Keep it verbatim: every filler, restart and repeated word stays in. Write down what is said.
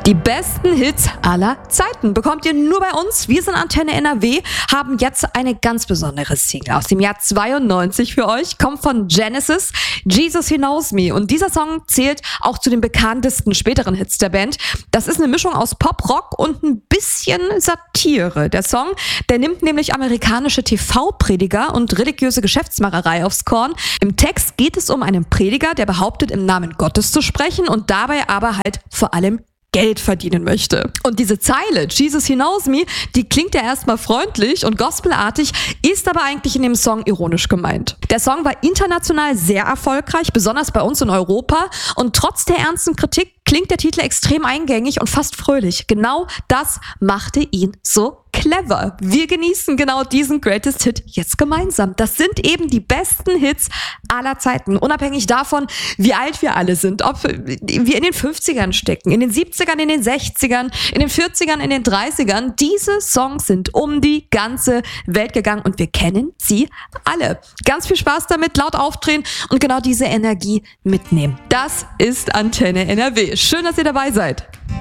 Die besten Hits aller Zeiten bekommt ihr nur bei uns. Wir sind Antenne N R W, haben jetzt eine ganz besondere Single aus dem Jahr zweiundneunzig für euch. Kommt von Genesis, Jesus He Knows Me. Und dieser Song zählt auch zu den bekanntesten späteren Hits der Band. Das ist eine Mischung aus Pop, Rock und ein bisschen Satire. Der Song, der nimmt nämlich amerikanische T V-Prediger und religiöse Geschäftsmacherei aufs Korn. Im Text geht es um einen Prediger, der behauptet, im Namen Gottes zu sprechen und dabei aber halt vor allem Geld verdienen möchte. Und diese Zeile, Jesus He Knows Me, die klingt ja erstmal freundlich und gospelartig, ist aber eigentlich in dem Song ironisch gemeint. Der Song war international sehr erfolgreich, besonders bei uns in Europa, und trotz der ernsten Kritik klingt der Titel extrem eingängig und fast fröhlich. Genau das machte ihn so clever. Wir genießen genau diesen Greatest Hit jetzt gemeinsam. Das sind eben die besten Hits aller Zeiten. Unabhängig davon, wie alt wir alle sind. Ob wir in den fünfzigern stecken, in den siebzigern, in den sechzigern, in den vierzigern, in den dreißigern. Diese Songs sind um die ganze Welt gegangen und wir kennen sie alle. Ganz viel Spaß damit, laut aufdrehen und genau diese Energie mitnehmen. Das ist Antenne N R W. Schön, dass ihr dabei seid.